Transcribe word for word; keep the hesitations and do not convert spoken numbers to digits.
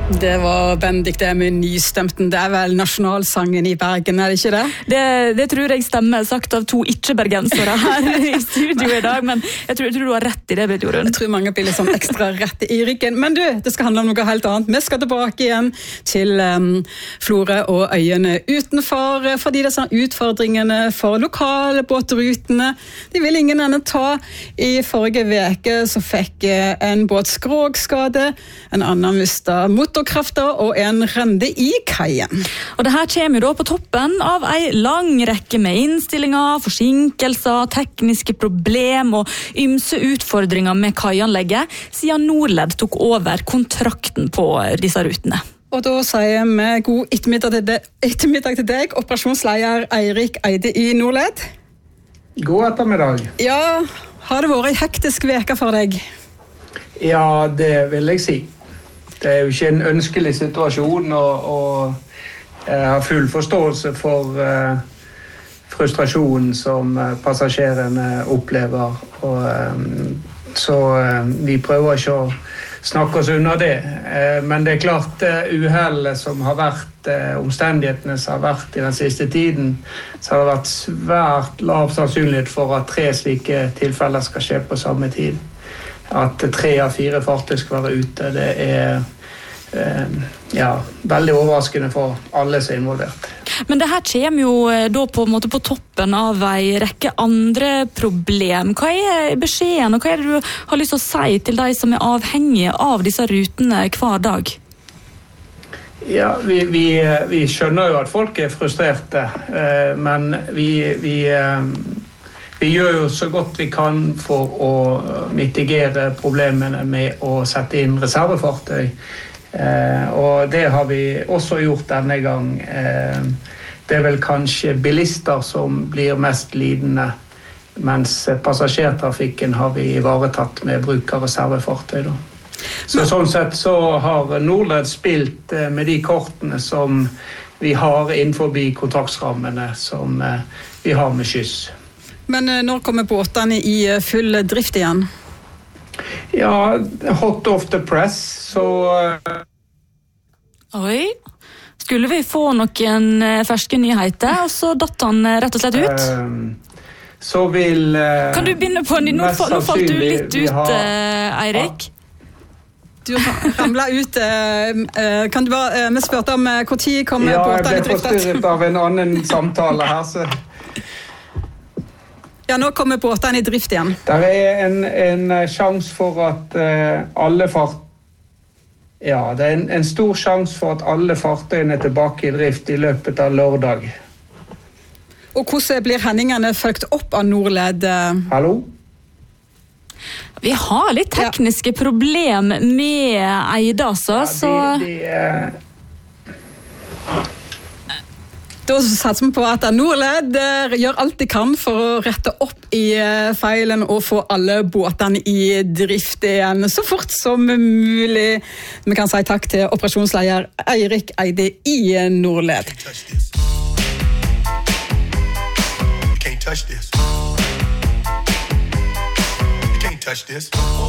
Det var Benedikte med Nystemten. Det er vel nasjonalsangen i Bergen, er det ikke det? Det, det tror jeg stemmer, sagt av to ikke-bergensere her i studio i dag, men jeg tror, jeg tror du har rett i det, Britt Jorunn. Jeg tror mange blir litt sånn ekstra rett i ryggen. Men du, det skal handle om noe helt annet. Vi skal tilbake igjen til um, Florø og øyene utenfor, fordi det er utfordringene for lokalbåtrutene. De vil ingen ende ta. I forrige veke så fikk en båt skrogskade, en annen mistet motorkrafter og en rende i kaien. Og det her kommer jo da på toppen av en lang rekke med innstillinger, forsinkelser, tekniske problem og ymse utfordringer med kaianlegget, siden Norled tok over kontrakten på disse rutene. Og da sier vi god ettermiddag til deg, ettermiddag til deg operasjonsleder Eirik Eide i Norled. God ettermiddag. Ja, har det vært en hektisk veke for deg? Ja, det vil jeg si. Det er jo ikke en ønskelig situasjon, og, og jeg har full forståelse for uh, frustrasjonen som uh, passasjerene opplever. Og, um, så uh, vi prøver ikke å snakke oss unna det. Uh, men det er klart uh, uhellet som har vært, uh, omstendighetene som har vært i den siste tiden, så har det vært svært lav sannsynlighet for at tre slike tilfeller skal skje på samme tid. At tre av fire fartøy skal være ute, det er eh, ja, veldig overraskende for alle som er involvert. Men det her kommer jo da på en måte på toppen av en rekke andre problem. Hva er beskjeden, og hva er det du har lyst til å si til de som er avhengige av disse rutene hver dag? Ja, vi, vi, vi skjønner jo at folk er frustrerte, eh, men vi... vi eh, Vi gjør jo så godt vi kan for å mitigere problemene med å sette inn reservefartøy. Eh, og det har vi også gjort denne gang. Eh, det er vel kanskje bilister som blir mest lidende, mens passasjertrafikken har vi ivaretatt med bruk av reservefartøy. Da. Så sånn sett så har Norled spilt eh, med de kortene som vi har innenfor kontraktsrammene som eh, vi har med skyss. Men når kommer båtene i full drift igjen? Ja, hot off the press, så... Oi, skulle vi få noen ferske nyheter, og så datt han rett og slett ut? Uh, så vil... Uh, kan du begynne på den? Nå, nå falt du litt ut, har, Eirik. Du ramlet ut. Uh, kan du bare... Uh, vi spørte om uh, hvor tid kommer ja, båtene i drift? Ja, jeg ble forstyrret av en annen samtale her, så... Ja, nå kommer båtene i drift igjen. Det er en, en sjans for at uh, alle fart... Ja, det er en, en stor sjans for at alle fartøyene er tilbake i drift i løpet av lørdag. Og hvordan blir hendingene fulgt opp av Norled? Hallo? Vi har litt tekniske ja. problem med Eide, altså, ja, de, så... De, uh... Da satser vi på at Norled gjør alt de kan for å rette opp i feilen og få alle båtene i drift igjen så fort som mulig. Vi kan si takk til operasjonsleder Eirik Eide i Norled. You can't touch this. You can't touch this.